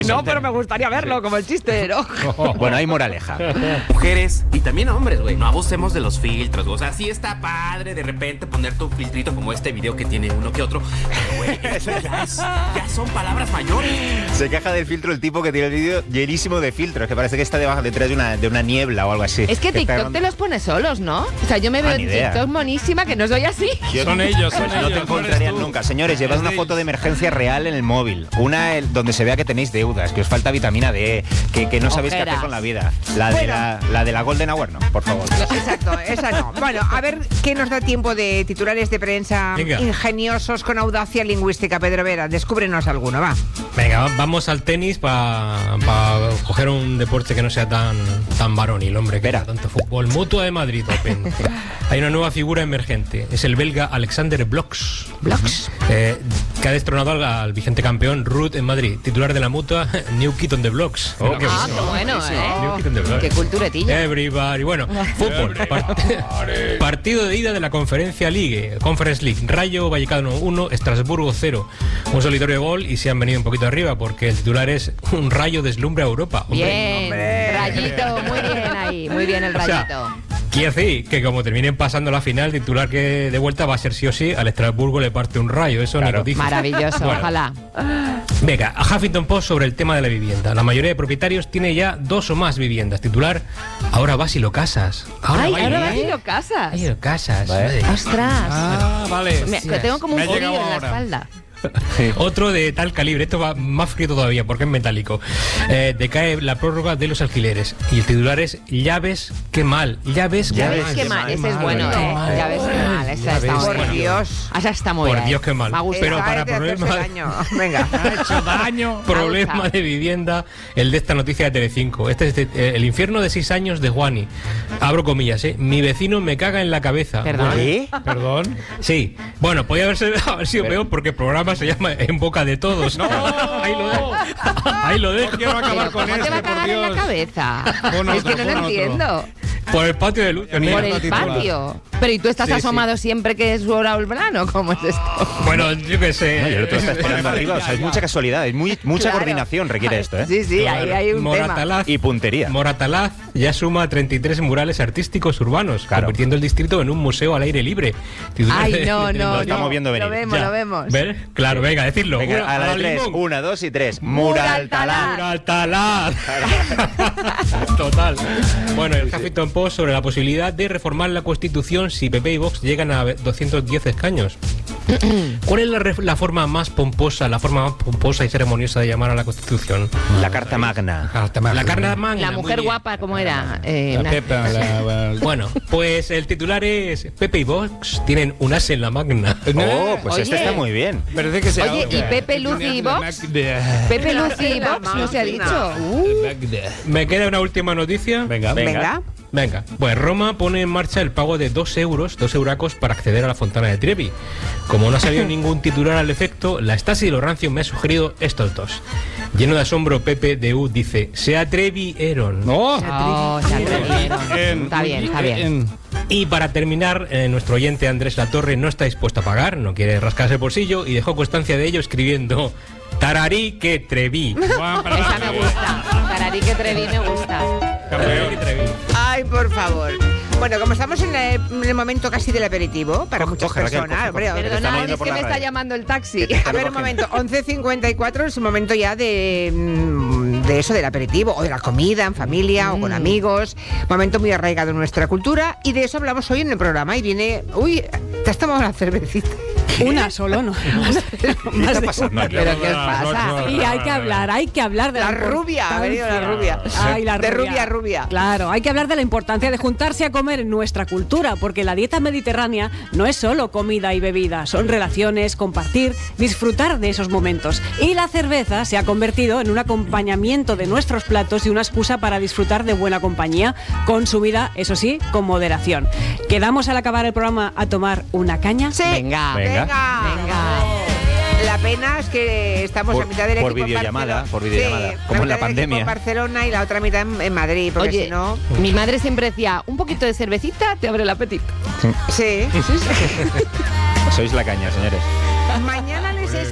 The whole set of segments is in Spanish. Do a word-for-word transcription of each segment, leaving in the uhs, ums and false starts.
No, pero me gustaría verlo, sí. Como el chiste, ¿no? Bueno, hay moraleja. Mujeres y también hombres, güey. No abusemos de los filtros, güey. O sea, sí está padre de repente ponerte un filtrito como este video que tiene uno que otro. Pero, güey, eso ya, es, ya son palabras mayores. Se queja del filtro el tipo que tiene el vídeo llenísimo de filtros, que parece que está debajo, detrás de una, de una niebla o algo así. Es que, que TikTok está... te los pone solos, ¿no? O sea, yo me veo ah, en TikTok monísima que no soy así. Yo, son ellos, son pues ellos. No te encontrarían nunca. Señores, llevad una foto de emergencia real en el móvil. Una el, donde se vea que tenéis deudas, que os falta vitamina D, que, que no sabéis Ojeras. qué hacer con la vida. La, bueno. de la, la de la Golden Hour, no, por favor. Exacto, esa no. Bueno, a ver qué nos da tiempo de titulares de prensa Venga. ingeniosos con audacia lingüística. Pedro Vera, descúbrenos alguno, va. Venga, vamos al tenis para pa coger un deporte que no sea tan, tan varonil, hombre, que era tanto fútbol. Mutua de Madrid Open. Hay una nueva figura emergente, es el belga Alexander Bloks. Bloks. Eh, que ha destronado al, al vigente campeón Ruud en Madrid, titular de la Mutua New Kid on the Blocks. Oh, qué ah, qué bueno, ¿eh? New Kid on the Blocks. Qué culturetilla. Everybody. Bueno, fútbol. Part partido de ida de la Conferencia League, Conference League. Rayo Vallecano uno, Estrasburgo cero. Un solitario gol y se han venido un poquito arriba porque el titular es un Rayo deslumbra a Europa. Hombre. Bien, hombre. Rayito, muy bien ahí, muy bien el Rayito. O sea, quiere decir que como terminen pasando la final, el titular que de vuelta va a ser sí o sí, al Estrasburgo le parte un rayo, eso claro. ni Maravilloso, bueno. Ojalá. Venga, a Huffington Post sobre el tema de la vivienda. La mayoría de propietarios tiene ya dos o más viviendas. Titular, ahora vas y lo casas. Ahora, Ay, ahora vas y lo casas. Ahí lo casas. Vale. Ostras. Ah, vale. Me, sí, tengo como un frío en la espalda. Sí. Otro de tal calibre, esto va más frío todavía porque es metálico. Eh, decae la prórroga de los alquileres y el titular es ya ves qué mal, ya ves ya ves qué mal, ese es bueno, eh. Ya ves qué mal, esa está por bueno. Dios, esa está muy por bien. Dios qué mal. Pero para problemas venga, ha hecho daño. Problema de vivienda, el de esta noticia de Telecinco. Este es de, eh, el infierno de seis años de Juani. Abro comillas, eh. Mi vecino me caga en la cabeza. ¿Perdón? ¿Qué? Perdón. Sí. Bueno, podía haberse, haber sido peor porque el programa se llama En boca de todos. No, ahí lo dejo. Ahí lo dejo. No quiero acabar con ¿Cómo este, te va a cagar en la cabeza? Otro, es que no lo entiendo. Por el patio de luz. Por el patio. Pero ¿y tú estás sí, asomado sí. siempre que es Raúl Brano? ¿Cómo es esto? Bueno, yo qué sé. No, y el otro está esperando arriba. O sea, es mucha casualidad, es muy, mucha claro. coordinación requiere esto, ¿eh? Sí, sí, claro. ahí hay un Moratalaz, tema. Y puntería. Moratalaz ya suma treinta y tres murales artísticos urbanos, claro. convirtiendo el distrito en un museo al aire libre. Ay, de, no, de, no, Lo no. estamos viendo venir. Lo vemos, ya. lo vemos. ¿Ver? Claro, venga, decirlo. Venga, una, a la de tres. limón. Una, dos y tres. Muraltalaz. Muraltalaz. Total. Bueno, el Huffington Post sobre la posibilidad de reformar la Constitución si P P y Vox llegan a doscientos diez escaños. ¿Cuál es la, la forma más pomposa, la forma más pomposa y ceremoniosa de llamar a la Constitución? La Carta Magna. Carta Magna. La Carta Magna. La mujer guapa, ¿cómo era? Eh, la una... Pepa, la... Bueno, pues el titular es Pepe y Vox tienen un as en la Magna. Oh, pues Oye. este está muy bien. Parece que se Oye, ¿y Pepe, Lucy y Vox? Pepe, Lucy y Vox no se ha dicho. Uh. ¿Me queda una última noticia? Venga, venga. Venga. Venga, pues Roma pone en marcha el pago de dos euros, dos euracos para acceder a la Fontana de Trevi. Como no ha salido ningún titular al efecto, la Stasi y lo rancio me ha sugerido estos dos. Lleno de asombro, Pepe de U dice, se atrevieron. No, oh, se atrevieron. Está bien, está bien. Y para terminar, eh, nuestro oyente Andrés Latorre no está dispuesto a pagar, no quiere rascarse el bolsillo y dejó constancia de ello escribiendo Tararí que treví. Esa me gusta. Tararí que treví me gusta. Ay, por favor. Bueno, como estamos en, la, en el momento casi del aperitivo, para coge, muchas coge, personas... coge, coge. Perdona, es que me está llamando el taxi. A ver, un momento, once cincuenta y cuatro es el momento ya de, de eso, del aperitivo, o de la comida en familia, mm. o con amigos. Momento muy arraigado en nuestra cultura, y de eso hablamos hoy en el programa, y viene... Uy, te has tomado una cervecita. Una solo, no. ¿Qué está pasando aquí? ¿Pero qué os pasa? Y hay que hablar, hay que hablar de la, la rubia, ha venido la rubia. Ay, la de rubia. rubia a rubia. Claro, hay que hablar de la importancia de juntarse a comer en nuestra cultura, porque la dieta mediterránea no es solo comida y bebida, son relaciones, compartir, disfrutar de esos momentos. Y la cerveza se ha convertido en un acompañamiento de nuestros platos y una excusa para disfrutar de buena compañía, consumida, eso sí, con moderación. ¿Quedamos al acabar el programa a tomar una caña? Sí. Venga, venga. Venga. Venga. La pena es que estamos por, a mitad del por equipo videollamada, en por videollamada, sí, como en la pandemia. En Barcelona y la otra mitad en, en Madrid, porque Oye, si no... mi madre siempre decía, un poquito de cervecita te abre el apetito. Sí, sí, sí. Sois la caña, señores. Mañana les esperamos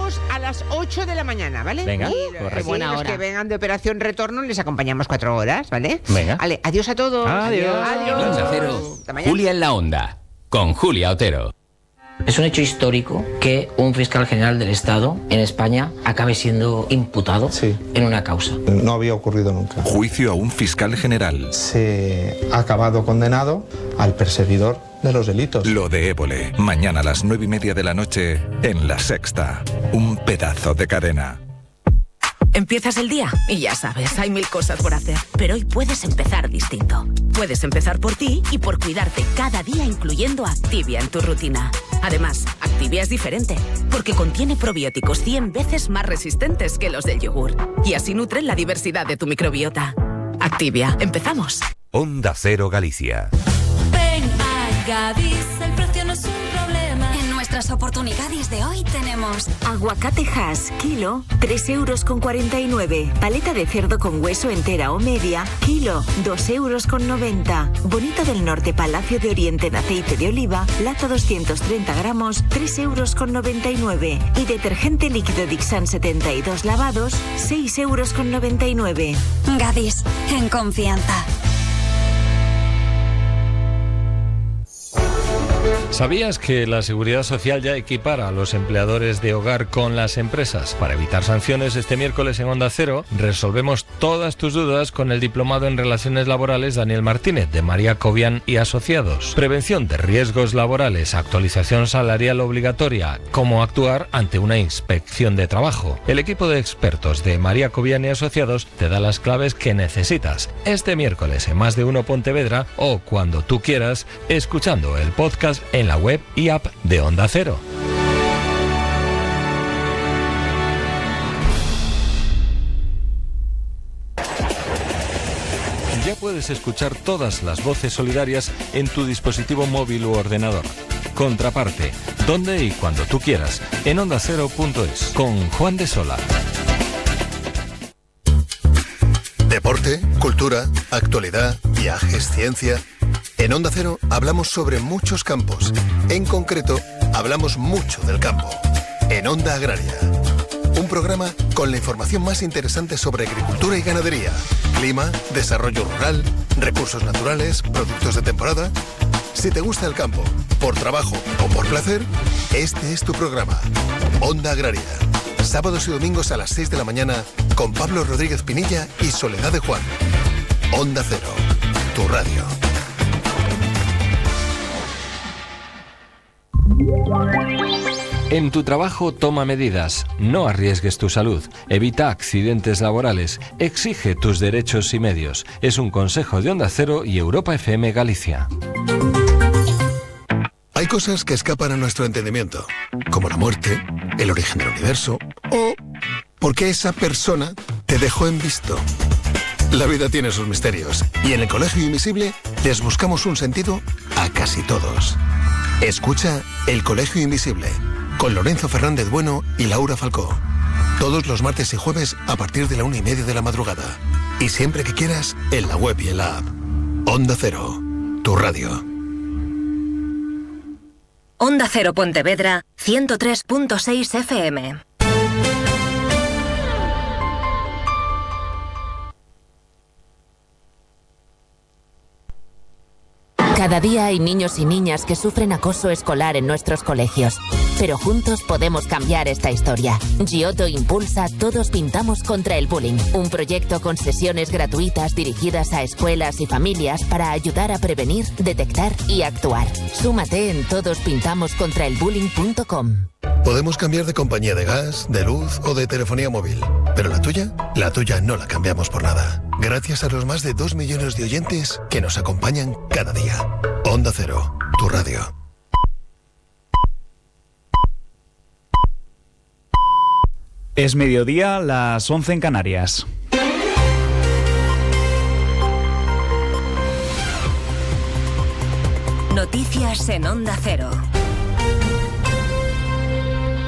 volvemos a las ocho de la mañana, ¿vale? Venga, y, correcto. sí, Buena los hora. que vengan de Operación Retorno les acompañamos cuatro horas, ¿vale? Venga. Vale, adiós a todos. Adiós. Adiós. Onda Cero. Hasta mañana. Julia en la Onda, con Julia Otero. Es un hecho histórico que un fiscal general del Estado en España acabe siendo imputado Sí. en una causa. No había ocurrido nunca. Juicio a un fiscal general. Se ha acabado condenado al perseguidor de los delitos. Lo de Évole. Mañana a las nueve y media de la noche en La Sexta. Un pedazo de cadena. Empiezas el día y ya sabes, hay mil cosas por hacer. Pero hoy puedes empezar distinto. Puedes empezar por ti y por cuidarte cada día, incluyendo Activia en tu rutina. Además, Activia es diferente, porque contiene probióticos cien veces más resistentes que los del yogur. Y así nutren la diversidad de tu microbiota. Activia, empezamos. Onda Cero Galicia. Ven a Gadis, el precio no es un problema. En nuestras oportunidades de hoy tenemos aguacate Hass, kilo, tres euros con cuarenta y nueve. Paleta de cerdo con hueso entera o media, kilo, dos euros con noventa. Bonito del Norte Palacio de Oriente en aceite de oliva, lata doscientos treinta gramos, tres euros con noventa y nueve. Y detergente líquido Dixan setenta y dos lavados, seis euros con noventa y nueve. Gadis, en confianza. ¿Sabías que la Seguridad Social ya equipara a los empleadores de hogar con las empresas? Para evitar sanciones, este miércoles en Onda Cero resolvemos todas tus dudas con el diplomado en Relaciones Laborales Daniel Martínez, de María Cobian y Asociados. Prevención de riesgos laborales, actualización salarial obligatoria, cómo actuar ante una inspección de trabajo. El equipo de expertos de María Cobian y Asociados te da las claves que necesitas. Este miércoles en Más de Uno Pontevedra o cuando tú quieras, escuchando el podcast en la web y app de Onda Cero. Ya puedes escuchar todas las voces solidarias en tu dispositivo móvil u ordenador. Contraparte, donde y cuando tú quieras, en onda cero punto es, con Juan de Sola. Deporte, cultura, actualidad, viajes, ciencia. En Onda Cero hablamos sobre muchos campos. En concreto, hablamos mucho del campo. En Onda Agraria. Un programa con la información más interesante sobre agricultura y ganadería, clima, desarrollo rural, recursos naturales, productos de temporada. Si te gusta el campo, por trabajo o por placer, este es tu programa. Onda Agraria. Sábados y domingos a las seis de la mañana con Pablo Rodríguez Pinilla y Soledad de Juan. Onda Cero, tu radio. En tu trabajo toma medidas, no arriesgues tu salud, evita accidentes laborales, exige tus derechos y medios. Es un consejo de Onda Cero y Europa F M Galicia. Hay cosas que escapan a nuestro entendimiento, como la muerte, el origen del universo o por qué esa persona te dejó en visto. La vida tiene sus misterios y en el Colegio Invisible les buscamos un sentido a casi todos. Escucha El Colegio Invisible con Lorenzo Fernández Bueno y Laura Falcó. Todos los martes y jueves a partir de la una y media de la madrugada. Y siempre que quieras, en la web y en la app. Onda Cero, tu radio. Onda Cero Pontevedra, ciento tres punto seis F M. Cada día hay niños y niñas que sufren acoso escolar en nuestros colegios. Pero juntos podemos cambiar esta historia. Giotto impulsa Todos Pintamos contra el Bullying, un proyecto con sesiones gratuitas dirigidas a escuelas y familias para ayudar a prevenir, detectar y actuar. Súmate en todos pintamos contra el bullying punto com. Podemos cambiar de compañía de gas, de luz o de telefonía móvil. ¿Pero la tuya? La tuya no la cambiamos por nada. Gracias a los más de dos millones de oyentes que nos acompañan cada día. Onda Cero, tu radio. Es mediodía, las once en Canarias. Noticias en Onda Cero.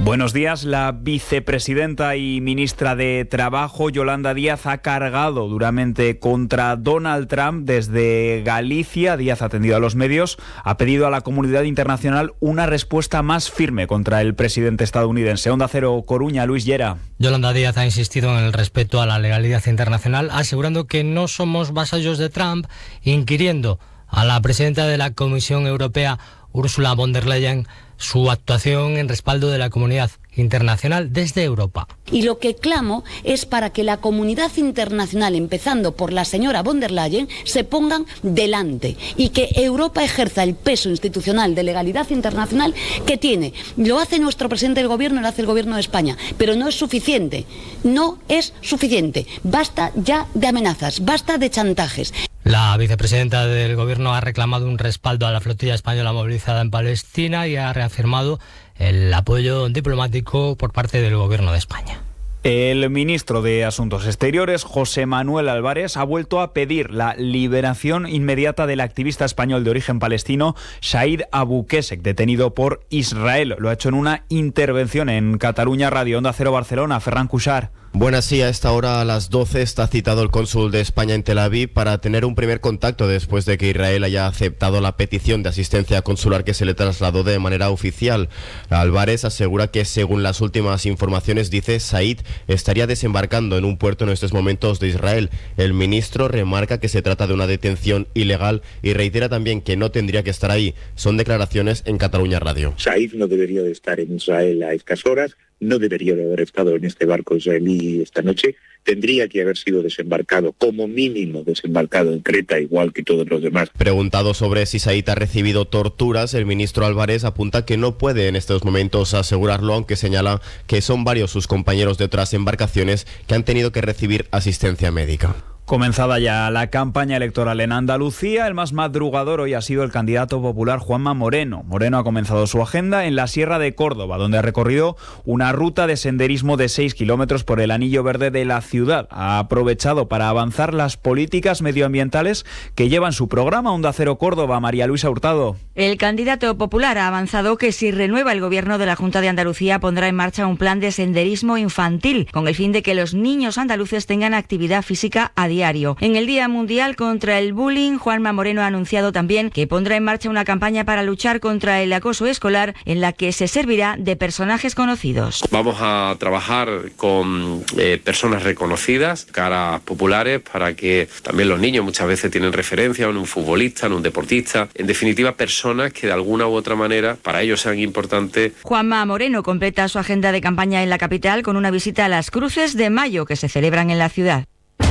Buenos días. La vicepresidenta y ministra de Trabajo, Yolanda Díaz, ha cargado duramente contra Donald Trump desde Galicia. Díaz, atendido a los medios, ha pedido a la comunidad internacional una respuesta más firme contra el presidente estadounidense. Onda Cero Coruña, Luis Llera. Yolanda Díaz ha insistido en el respeto a la legalidad internacional, asegurando que no somos vasallos de Trump, inquiriendo a la presidenta de la Comisión Europea, Ursula von der Leyen, su actuación en respaldo de la comunidad internacional desde Europa. Y lo que clamo es para que la comunidad internacional, empezando por la señora von der Leyen, se pongan delante y que Europa ejerza el peso institucional de legalidad internacional que tiene. Lo hace nuestro presidente del gobierno, lo hace el gobierno de España, pero no es suficiente, no es suficiente. Basta ya de amenazas, basta de chantajes. La vicepresidenta del Gobierno ha reclamado un respaldo a la flotilla española movilizada en Palestina y ha reafirmado el apoyo diplomático por parte del Gobierno de España. El ministro de Asuntos Exteriores, José Manuel Álvarez, ha vuelto a pedir la liberación inmediata del activista español de origen palestino Said Abu Qusseq, detenido por Israel. Lo ha hecho en una intervención en Cataluña Radio. Onda Cero Barcelona, Ferran Cuixart. Buenas, sí, a esta hora a las doce está citado el cónsul de España en Tel Aviv para tener un primer contacto después de que Israel haya aceptado la petición de asistencia consular que se le trasladó de manera oficial. Álvarez asegura que, según las últimas informaciones, dice, Said estaría desembarcando en un puerto en estos momentos de Israel. El ministro remarca que se trata de una detención ilegal y reitera también que no tendría que estar ahí. Son declaraciones en Cataluña Radio. Said no debería de estar en Israel a estas horas. No debería de haber estado en este barco israelí esta noche. Tendría que haber sido desembarcado, como mínimo desembarcado en Creta, igual que todos los demás. Preguntado sobre si Said ha recibido torturas, el ministro Álvarez apunta que no puede en estos momentos asegurarlo, aunque señala que son varios sus compañeros de otras embarcaciones que han tenido que recibir asistencia médica. Comenzada ya la campaña electoral en Andalucía, el más madrugador hoy ha sido el candidato popular Juanma Moreno. Moreno ha comenzado su agenda en la Sierra de Córdoba, donde ha recorrido una ruta de senderismo de seis kilómetros por el anillo verde de la ciudad. Ha aprovechado para avanzar las políticas medioambientales que llevan su programa. Onda Cero Córdoba, María Luisa Hurtado. El candidato popular ha avanzado que si renueva el gobierno de la Junta de Andalucía pondrá en marcha un plan de senderismo infantil con el fin de que los niños andaluces tengan actividad física a diario. En el Día Mundial contra el Bullying, Juanma Moreno ha anunciado también que pondrá en marcha una campaña para luchar contra el acoso escolar en la que se servirá de personajes conocidos. Vamos a trabajar con eh, personas reconocidas, caras populares, para que también los niños muchas veces tienen referencia en un futbolista, en un deportista, en definitiva personas que de alguna u otra manera para ellos sean importantes. Juanma Moreno completa su agenda de campaña en la capital con una visita a las Cruces de Mayo que se celebran en la ciudad.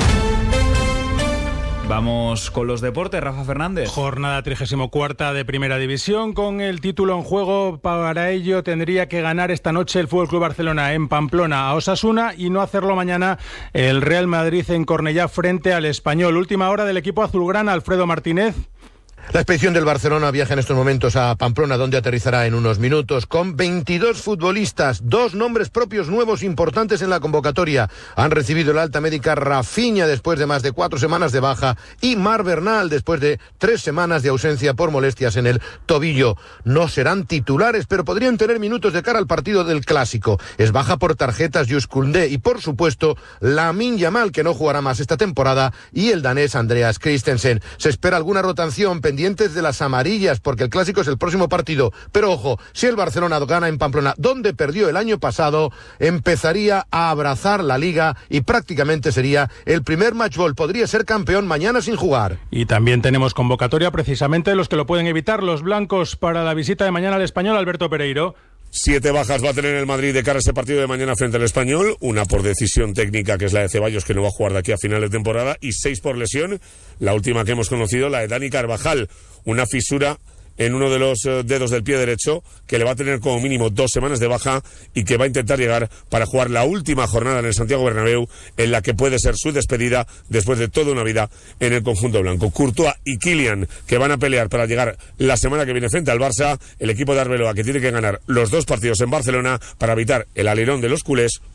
Vamos con los deportes, Rafa Fernández. Jornada trigésima cuarta de Primera División con el título en juego. Para ello tendría que ganar esta noche el F C Barcelona en Pamplona a Osasuna y no hacerlo mañana el Real Madrid en Cornellá frente al Español. Última hora del equipo azulgrana, Alfredo Martínez. La expedición del Barcelona viaja en estos momentos a Pamplona, donde aterrizará en unos minutos con veintidós futbolistas, dos nombres propios nuevos importantes en la convocatoria. Han recibido el alta médica Rafinha después de más de cuatro semanas de baja y Mar Bernal después de tres semanas de ausencia por molestias en el tobillo. No serán titulares, pero podrían tener minutos de cara al partido del Clásico. Es baja por tarjetas Jules Koundé y, por supuesto, Lamine Yamal, que no jugará más esta temporada, y el danés Andreas Christensen. Se espera alguna rotación pendientes de las amarillas, porque el Clásico es el próximo partido. Pero ojo, si el Barcelona gana en Pamplona, donde perdió el año pasado, empezaría a abrazar la Liga y prácticamente sería el primer matchball. Podría ser campeón mañana sin jugar. Y también tenemos convocatoria, precisamente los que lo pueden evitar, los blancos, para la visita de mañana al Español, Alberto Pereiro. Siete bajas va a tener el Madrid de cara a ese partido de mañana frente al Español, una por decisión técnica, que es la de Ceballos, que no va a jugar de aquí a final de temporada, y seis por lesión, la última que hemos conocido, la de Dani Carvajal, una fisura en uno de los dedos del pie derecho, que le va a tener como mínimo dos semanas de baja y que va a intentar llegar para jugar la última jornada en el Santiago Bernabéu, en la que puede ser su despedida después de toda una vida en el conjunto blanco. Courtois y Kylian, que van a pelear para llegar la semana que viene frente al Barça, el equipo de Arbeloa, que tiene que ganar los dos partidos en Barcelona para evitar el alerón de los culés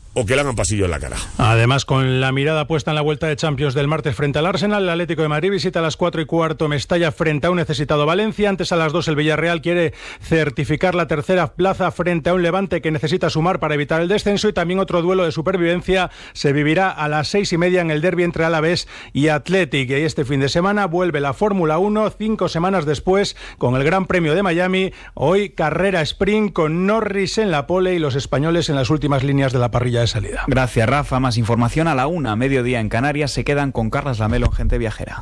o que le hagan pasillo en la cara. Además, con la mirada puesta en la vuelta de Champions del martes frente al Arsenal, el Atlético de Madrid visita a las cuatro y cuarto Mestalla frente a un necesitado Valencia. Antes, a las dos, el Villarreal quiere certificar la tercera plaza frente a un Levante que necesita sumar para evitar el descenso. Y también otro duelo de supervivencia se vivirá a las seis y media en el derbi entre Alavés y Athletic. Y este fin de semana vuelve la Fórmula uno, cinco semanas después, con el Gran Premio de Miami. Hoy carrera sprint con Norris en la pole y los españoles en las últimas líneas de la parrilla de salida. Gracias, Rafa. Más información a la una, mediodía en Canarias. Se quedan con Carlas Lamelo en Gente Viajera.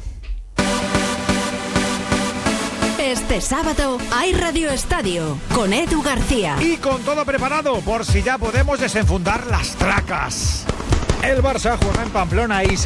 Este sábado hay Radio Estadio con Edu García. Y con todo preparado por si ya podemos desenfundar las tracas. El Barça juega en Pamplona y